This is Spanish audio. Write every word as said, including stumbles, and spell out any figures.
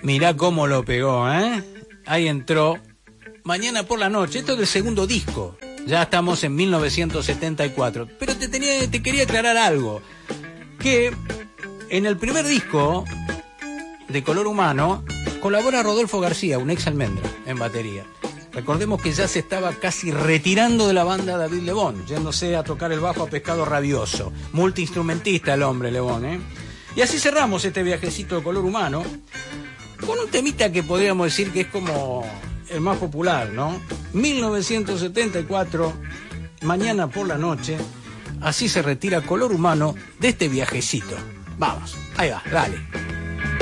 Mirá cómo lo pegó, ¿eh? Ahí entró Mañana por la noche. Esto es del segundo disco. Ya estamos en mil novecientos setenta y cuatro. Pero te, tenía, te quería aclarar algo. Que en el primer disco de Color Humano colabora Rodolfo García, un ex Almendra, en batería. Recordemos que ya se estaba casi retirando de la banda David Lebón, yéndose a tocar el bajo a Pescado Rabioso. Multiinstrumentista el hombre, Lebón, ¿eh? Y así cerramos este viajecito de Color Humano con un temita que podríamos decir que es como el más popular, ¿no? mil novecientos setenta y cuatro, Mañana por la noche. Así se retira Color Humano de este viajecito. Vamos, ahí va, dale.